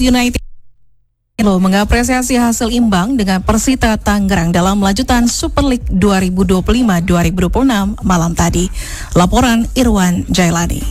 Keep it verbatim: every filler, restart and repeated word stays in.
United mengapresiasi hasil imbang dengan Persita Tangerang dalam lanjutan Super League dua ribu dua puluh lima dua ribu dua puluh enam malam tadi. Laporan Irwan Jailani.